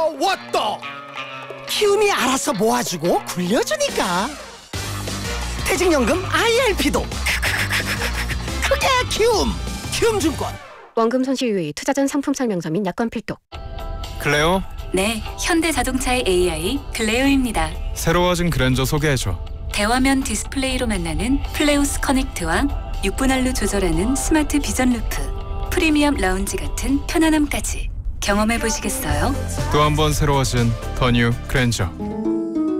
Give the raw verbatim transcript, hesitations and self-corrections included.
왔다. 키움이 알아서 모아주고 굴려주니까. 퇴직연금 아이알피도 크게 키움. 키움증권. 원금 손실 유의, 투자 전 상품 설명서 및 약관 필독. 클레오? 네, 현대자동차의 에이아이 클레오입니다. 새로워진 그랜저 소개해줘. 대화면 디스플레이로 만나는 플레우스 커넥트와 육 분할로 조절하는 스마트 비전 루프, 프리미엄 라운지 같은 편안함까지 경험해 보시겠어요? 또 한 번 새로워진 더 뉴 그랜저.